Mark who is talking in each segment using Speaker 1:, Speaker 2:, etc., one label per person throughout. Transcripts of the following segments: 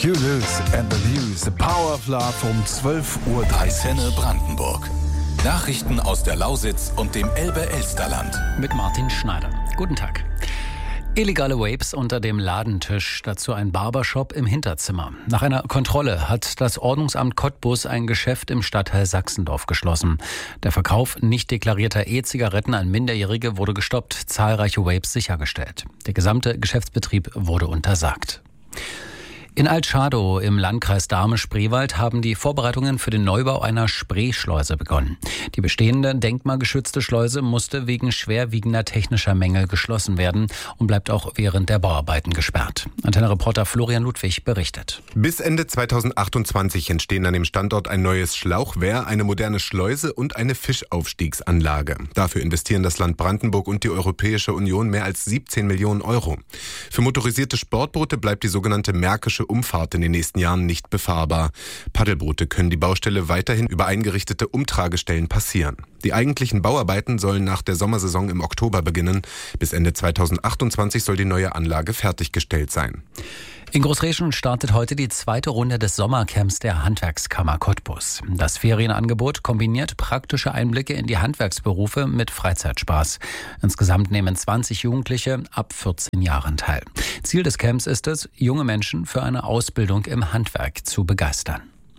Speaker 1: You Lose and the News, The Power of Love um 12:30 Uhr.
Speaker 2: Antenne Brandenburg. Nachrichten aus der Lausitz und dem Elbe-Elsterland.
Speaker 3: Mit Martin Schneider. Guten Tag. Illegale Vapes unter dem Ladentisch, dazu ein Barbershop im Hinterzimmer. Nach einer Kontrolle hat das Ordnungsamt Cottbus ein Geschäft im Stadtteil Sachsendorf geschlossen. Der Verkauf nicht deklarierter E-Zigaretten an Minderjährige wurde gestoppt, zahlreiche Vapes sichergestellt. Der gesamte Geschäftsbetrieb wurde untersagt. In Altschadow im Landkreis Dahme-Spreewald haben die Vorbereitungen für den Neubau einer Spreeschleuse begonnen. Die bestehende denkmalgeschützte Schleuse musste wegen schwerwiegender technischer Mängel geschlossen werden und bleibt auch während der Bauarbeiten gesperrt. Antenne-Reporter Florian Ludwig berichtet.
Speaker 4: Bis Ende 2028 entstehen an dem Standort ein neues Schlauchwehr, eine moderne Schleuse und eine Fischaufstiegsanlage. Dafür investieren das Land Brandenburg und die Europäische Union mehr als 17 Millionen Euro. Für motorisierte Sportboote bleibt die sogenannte Märkische Umfahrt in den nächsten Jahren nicht befahrbar. Paddelboote können die Baustelle weiterhin über eingerichtete Umtragestellen passieren. Die eigentlichen Bauarbeiten sollen nach der Sommersaison im Oktober beginnen. Bis Ende 2028 soll die neue Anlage fertiggestellt sein.
Speaker 3: In Großreschen startet heute die zweite Runde des Sommercamps der Handwerkskammer Cottbus. Das Ferienangebot kombiniert praktische Einblicke in die Handwerksberufe mit Freizeitspaß. Insgesamt nehmen 20 Jugendliche ab 14 Jahren teil. Ziel des Camps ist es, junge Menschen für eine Ausbildung im Handwerk zu begeistern.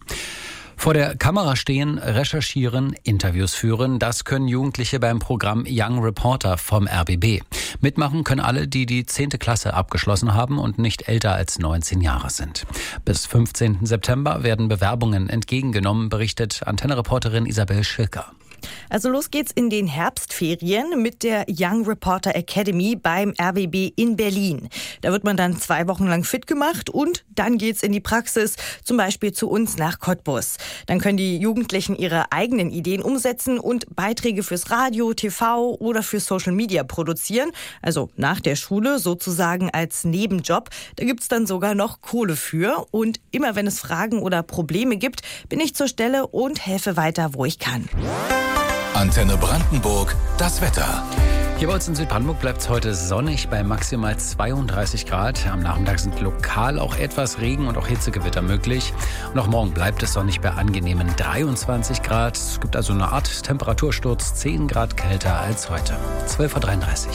Speaker 3: Vor der Kamera stehen, recherchieren, Interviews führen, das können Jugendliche beim Programm Young Reporter vom RBB. Mitmachen können alle, die die 10. Klasse abgeschlossen haben und nicht älter als 19 Jahre sind. Bis 15. September werden Bewerbungen entgegengenommen, berichtet Antenne-Reporterin Isabel Schilker.
Speaker 5: Also los geht's in den Herbstferien mit der Young Reporter Academy beim RBB in Berlin. Da wird man dann 2 Wochen lang fit gemacht und dann geht's in die Praxis, zum Beispiel zu uns nach Cottbus. Dann können die Jugendlichen ihre eigenen Ideen umsetzen und Beiträge fürs Radio, TV oder für Social Media produzieren. Also nach der Schule sozusagen als Nebenjob. Da gibt's dann sogar noch Kohle für. Und immer wenn es Fragen oder Probleme gibt, bin ich zur Stelle und helfe weiter, wo ich kann.
Speaker 2: Antenne Brandenburg, das Wetter.
Speaker 3: Hier bei uns in Südbrandenburg bleibt es heute sonnig bei maximal 32 Grad. Am Nachmittag sind lokal auch etwas Regen und auch Hitzegewitter möglich. Und auch morgen bleibt es sonnig bei angenehmen 23 Grad. Es gibt also eine Art Temperatursturz, 10 Grad kälter als heute. 12:33 Uhr.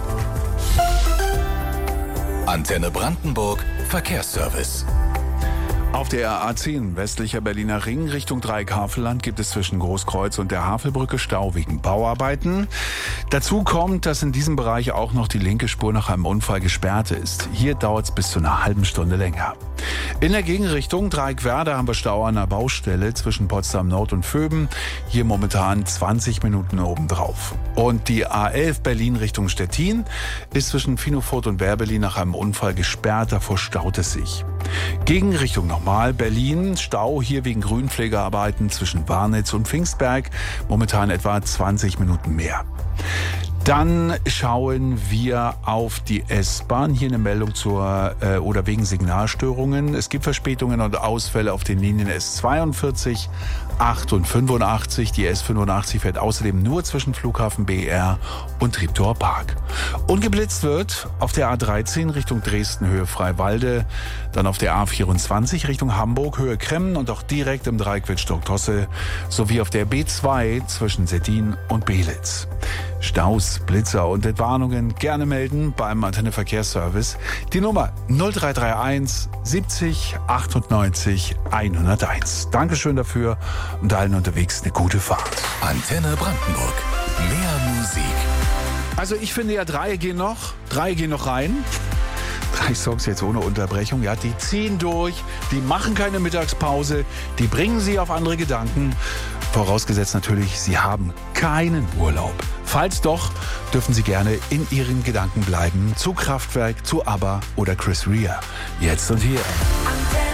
Speaker 2: Antenne Brandenburg, Verkehrsservice.
Speaker 1: Auf der A10 westlicher Berliner Ring Richtung Dreieck-Havelland gibt es zwischen Großkreuz und der Havelbrücke Stau wegen Bauarbeiten. Dazu kommt, dass in diesem Bereich auch noch die linke Spur nach einem Unfall gesperrt ist. Hier dauert es bis zu einer halben Stunde länger. In der Gegenrichtung Dreieck-Werder haben wir Stau an der Baustelle zwischen Potsdam Nord und Vöben. Hier momentan 20 Minuten obendrauf. Und die A11 Berlin Richtung Stettin ist zwischen Finofurt und Werbelin nach einem Unfall gesperrt. Davor staut es sich. Gegenrichtung nochmal Berlin, Stau hier wegen Grünpflegearbeiten zwischen Warnitz und Pfingstberg, momentan etwa 20 Minuten mehr. Dann schauen wir auf die S-Bahn. Hier eine Meldung oder wegen Signalstörungen. Es gibt Verspätungen und Ausfälle auf den Linien S42, 8 und 85. Die S85 fährt außerdem nur zwischen Flughafen BER und Treptower Park. Und geblitzt wird auf der A13 Richtung Dresden Höhe Freiwalde, dann auf der A24 Richtung Hamburg Höhe Kremmen und auch direkt im Dreieck Wittstock-Tosse sowie auf der B2 zwischen Seddin und Belitz. Staus, Blitzer und Entwarnungen gerne melden beim Antenne Verkehrsservice. Die Nummer 0331 70 98 101. Dankeschön dafür und allen unterwegs eine gute Fahrt.
Speaker 2: Antenne Brandenburg, mehr Musik.
Speaker 1: Also ich finde ja, 3 gehen noch rein. 3 Songs jetzt ohne Unterbrechung, ja, die ziehen durch, die machen keine Mittagspause, die bringen sie auf andere Gedanken. Vorausgesetzt natürlich, sie haben keinen Urlaub. Falls doch, dürfen Sie gerne in Ihren Gedanken bleiben. Zu Kraftwerk, zu ABBA oder Chris Rea. Jetzt und hier.